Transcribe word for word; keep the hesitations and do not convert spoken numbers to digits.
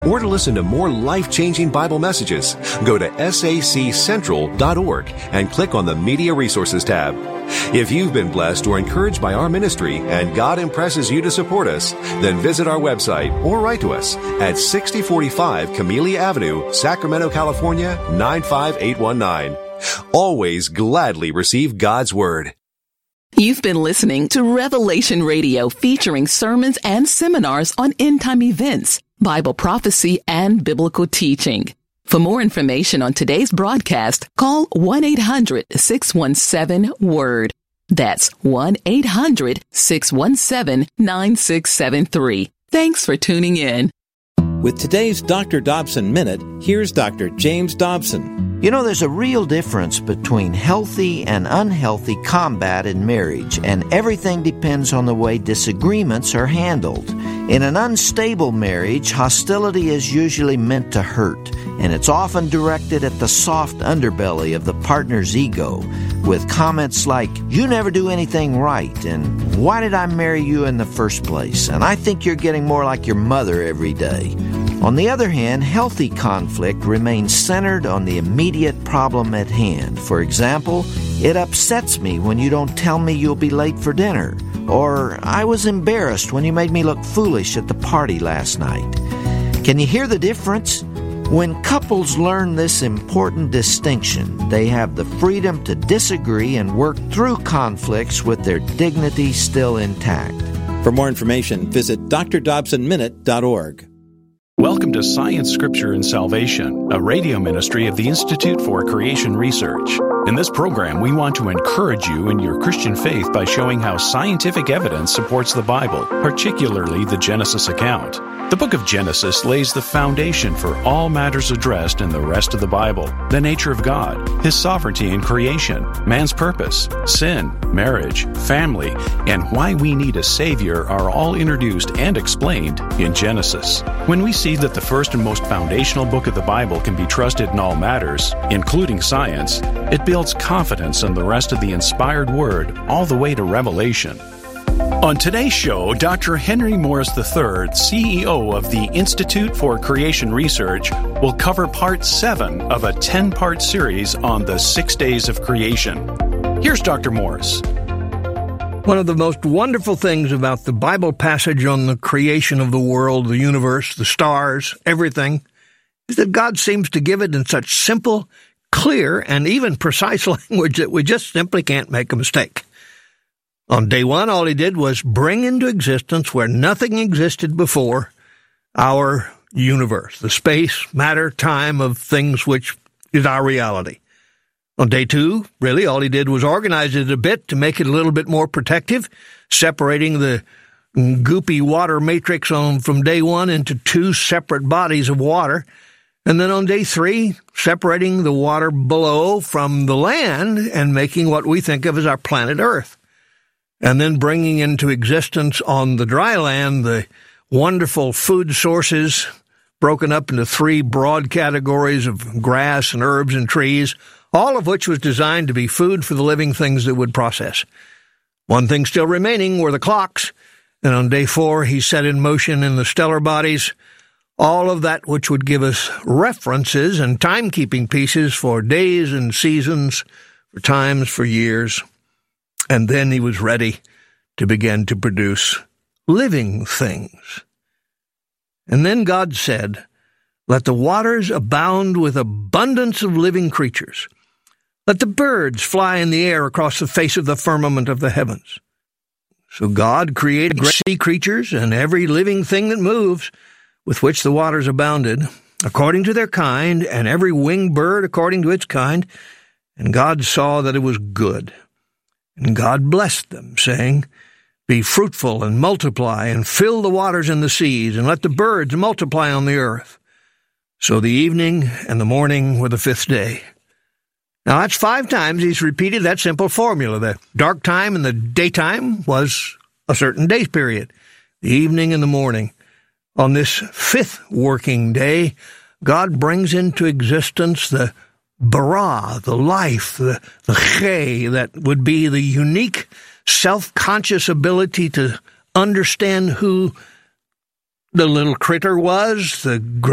or to listen to more life-changing Bible messages, go to S A C central dot org and click on the Media Resources tab. If you've been blessed or encouraged by our ministry and God impresses you to support us, then visit our website or write to us at sixty forty-five Camellia Avenue, Sacramento, California, nine five eight one nine. Always gladly receive God's Word. You've been listening to Revelation Radio, featuring sermons and seminars on end-time events, Bible prophecy, and biblical teaching. For more information on today's broadcast, call one eight hundred six one seven WORD. That's one eight hundred six one seven nine six seven three. Thanks for tuning in. With today's Doctor Dobson Minute, here's Doctor James Dobson. You know, there's a real difference between healthy and unhealthy combat in marriage, and everything depends on the way disagreements are handled. In an unstable marriage, hostility is usually meant to hurt, and it's often directed at the soft underbelly of the partner's ego, with comments like, "You never do anything right," and "Why did I marry you in the first place?" and "I think you're getting more like your mother every day." On the other hand, healthy conflict remains centered on the immediate problem at hand. For example, "It upsets me when you don't tell me you'll be late for dinner," or "I was embarrassed when you made me look foolish at the party last night." Can you hear the difference? When couples learn this important distinction, they have the freedom to disagree and work through conflicts with their dignity still intact. For more information, visit D R Dobson Minute dot org. Welcome to Science, Scripture, and Salvation, a radio ministry of the Institute for Creation Research. In this program, we want to encourage you in your Christian faith by showing how scientific evidence supports the Bible, particularly the Genesis account. The book of Genesis lays the foundation for all matters addressed in the rest of the Bible: the nature of God, His sovereignty in creation, man's purpose, sin, marriage, family, and why we need a Savior are all introduced and explained in Genesis. When we see that the first and most foundational book of the Bible can be trusted in all matters, including science, it builds confidence in the rest of the inspired Word all the way to Revelation. On today's show, Doctor Henry Morris the third, C E O of the Institute for Creation Research, will cover part seven of a ten-part series on the six days of creation. Here's Doctor Morris. One of the most wonderful things about the Bible passage on the creation of the world, the universe, the stars, everything, is that God seems to give it in such simple, clear, and even precise language that we just simply can't make a mistake. On day one, all he did was bring into existence, where nothing existed before, our universe, the space, matter, time of things which is our reality. On day two, really, all he did was organize it a bit to make it a little bit more protective, separating the goopy water matrix on from day one into two separate bodies of water. And then on day three, separating the water below from the land and making what we think of as our planet Earth. And then bringing into existence on the dry land the wonderful food sources broken up into three broad categories of grass and herbs and trees, all of which was designed to be food for the living things that would process. One thing still remaining were the clocks, and on day four he set in motion in the stellar bodies all of that which would give us references and timekeeping pieces for days and seasons, for times, for years. And then he was ready to begin to produce living things. And then God said, "Let the waters abound with abundance of living creatures. Let the birds fly in the air across the face of the firmament of the heavens." So God created great sea creatures and every living thing that moves, with which the waters abounded, according to their kind, and every winged bird according to its kind. And God saw that it was good. And God blessed them, saying, "Be fruitful and multiply, and fill the waters and the seas, and let the birds multiply on the earth." So the evening and the morning were the fifth day. Now that's five times he's repeated that simple formula. The dark time and the daytime was a certain day period, the evening and the morning. On this fifth working day, God brings into existence the bara, the life, the, the chay, that would be the unique self-conscious ability to understand who the little critter was, the great